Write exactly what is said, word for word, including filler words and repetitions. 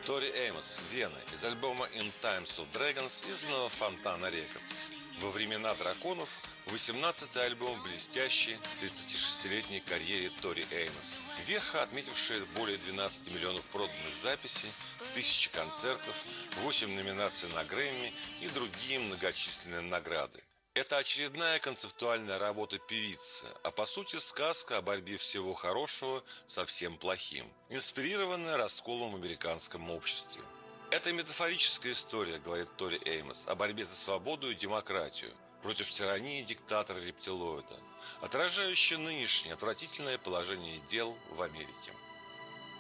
Тори Эймос, Вена, из альбома In Times of Dragons, изданного Fontana Records. Во времена драконов восемнадцатый альбом блестящей тридцатишестилетней карьере Тори Эймос. Веха, отметившая более двенадцати миллионов проданных записей, тысячи концертов, восемь номинаций на Грэмми и другие многочисленные награды. Это очередная концептуальная работа певицы, а по сути сказка о борьбе всего хорошего со всем плохим, инспирированная расколом в американском обществе. Это метафорическая история, говорит Тори Эймос, о борьбе за свободу и демократию против тирании диктатора-рептилоида, отражающая нынешнее отвратительное положение дел в Америке.